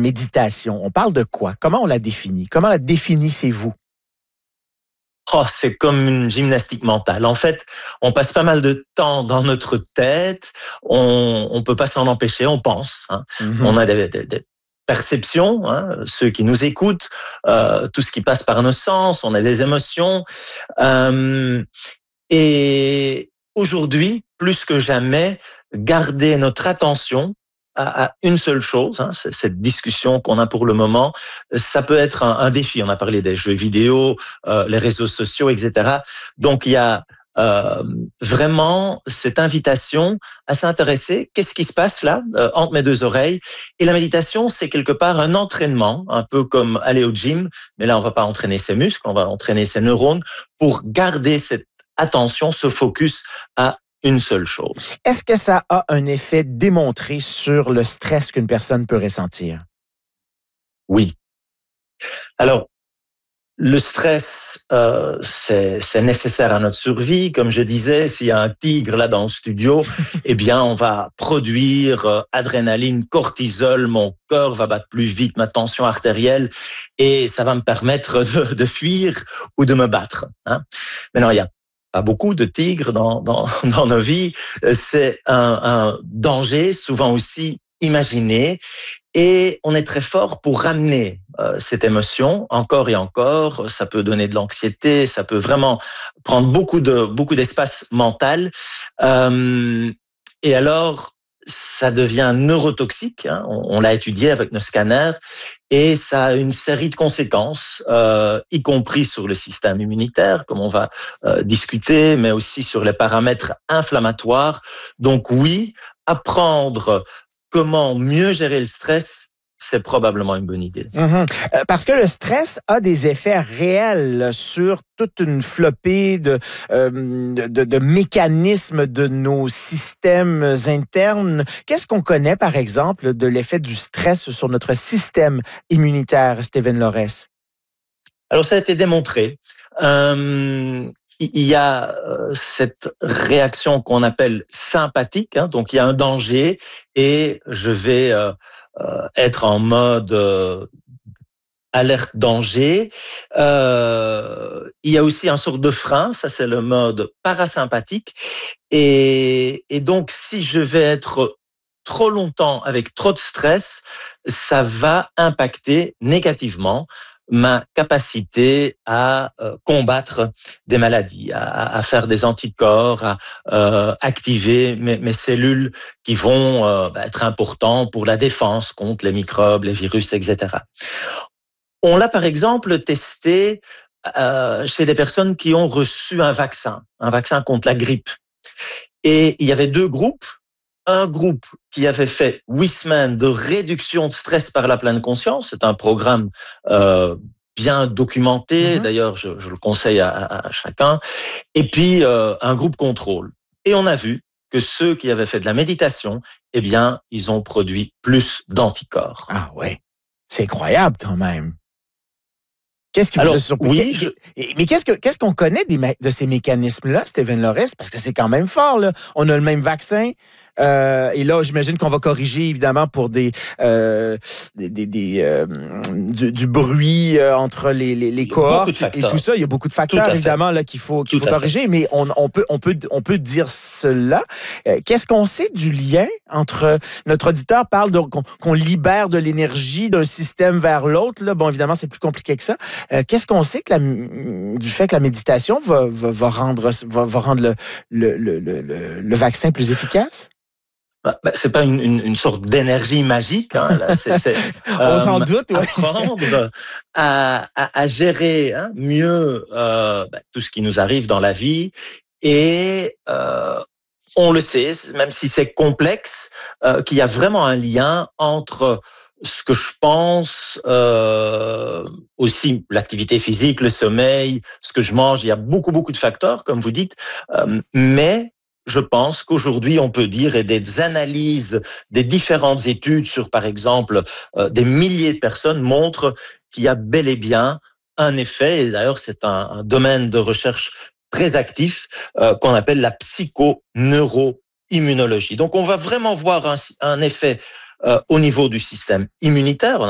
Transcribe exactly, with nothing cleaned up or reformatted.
méditation, on parle de quoi? Comment on la définit? Comment la définissez-vous? Oh, c'est comme une gymnastique mentale. En fait, on passe pas mal de temps dans notre tête. On on peut pas s'en empêcher. On pense. Hein. Mm-hmm. On a des, des, des perceptions. Hein, ceux qui nous écoutent, euh, tout ce qui passe par nos sens. On a des émotions. Euh, et aujourd'hui, plus que jamais, garder notre attention à, à une seule chose, hein, cette discussion qu'on a pour le moment, ça peut être un, un défi. On a parlé des jeux vidéo, euh, les réseaux sociaux, et cetera. Donc il y a euh, vraiment cette invitation à s'intéresser. Qu'est-ce qui se passe là, euh, entre mes deux oreilles? Et la méditation, c'est quelque part un entraînement, un peu comme aller au gym, mais là on va pas entraîner ses muscles, on va entraîner ses neurones pour garder cette attention, ce focus à une seule chose. Est-ce que ça a un effet démontré sur le stress qu'une personne peut ressentir? Oui. Alors, le stress, euh, c'est, c'est nécessaire à notre survie. Comme je disais, s'il y a un tigre là dans le studio, eh bien, on va produire euh, adrénaline, cortisol, mon cœur va battre plus vite, ma tension artérielle, et ça va me permettre de, de fuir ou de me battre. Hein. Maintenant, il y a pas beaucoup de tigres dans, dans, dans nos vies. C'est un, un danger, souvent aussi imaginé. Et on est très fort pour ramener euh, cette émotion encore et encore. Ça peut donner de l'anxiété, ça peut vraiment prendre beaucoup de beaucoup d'espace mental. Euh, et alors, ça devient neurotoxique. Hein, on, on l'a étudié avec nos scanners. Et ça a une série de conséquences, euh, y compris sur le système immunitaire, comme on va euh, discuter, mais aussi sur les paramètres inflammatoires. Donc oui, apprendre comment mieux gérer le stress, c'est probablement une bonne idée. Mm-hmm. Euh, parce que le stress a des effets réels sur toute une flopée de, euh, de, de mécanismes de nos systèmes internes. Qu'est-ce qu'on connaît, par exemple, de l'effet du stress sur notre système immunitaire, Steven Lorès? Alors, ça a été démontré. Euh, il y a euh, cette réaction qu'on appelle sympathique, hein, donc il y a un danger et je vais euh, euh, être en mode euh, alerte danger. Euh, il y a aussi un sort de frein, ça c'est le mode parasympathique. Et, et donc si je vais être trop longtemps avec trop de stress, ça va impacter négativement ma capacité à euh, combattre des maladies, à, à faire des anticorps, à euh, activer mes, mes cellules qui vont euh, être importantes pour la défense contre les microbes, les virus, et cetera. On l'a par exemple testé euh, chez des personnes qui ont reçu un vaccin, un vaccin contre la grippe. Et il y avait deux groupes. Un groupe qui avait fait huit semaines de réduction de stress par la pleine conscience. C'est un programme euh, bien documenté. Mm-hmm. D'ailleurs, je, je le conseille à, à, à chacun. Et puis, euh, un groupe contrôle. Et on a vu que ceux qui avaient fait de la méditation, eh bien, ils ont produit plus d'anticorps. Ah ouais, c'est incroyable quand même. Qu'est-ce qui vous Alors, a surpris? Oui, je... Mais qu'est-ce, que, qu'est-ce qu'on connaît des, de ces mécanismes-là, Steven Lorès? Parce que c'est quand même fort, là. On a le même vaccin. Euh, et là, j'imagine qu'on va corriger, évidemment, pour des, euh, des, des, des euh, du, du bruit euh, entre les, les, les cohortes et tout ça. Il y a beaucoup de facteurs, évidemment, là, qu'il faut, qu'il faut corriger. Fait. Mais on, on, peut, on, peut, on peut dire cela. Euh, qu'est-ce qu'on sait du lien entre... Notre auditeur parle de, qu'on, qu'on libère de l'énergie d'un système vers l'autre. Là. Bon, évidemment, c'est plus compliqué que ça. Euh, qu'est-ce qu'on sait que la, du fait que la méditation va, va, va rendre, va, va rendre le, le, le, le, le vaccin plus efficace? Bah, bah, c'est pas une, une, une sorte d'énergie magique. Hein, là. C'est, c'est, On euh, s'en doute. Ouais. Apprendre à, à, à gérer hein, mieux euh, bah, tout ce qui nous arrive dans la vie. Et euh, on le sait, même si c'est complexe, euh, qu'il y a vraiment un lien entre ce que je pense, euh, aussi l'activité physique, le sommeil, ce que je mange. Il y a beaucoup, beaucoup de facteurs, comme vous dites. Euh, mais je pense qu'aujourd'hui, on peut dire, et des analyses des différentes études sur, par exemple, euh, des milliers de personnes montrent qu'il y a bel et bien un effet, et d'ailleurs, c'est un, un domaine de recherche très actif, euh, qu'on appelle la psychoneuroimmunologie. Donc, on va vraiment voir un, un effet euh, au niveau du système immunitaire.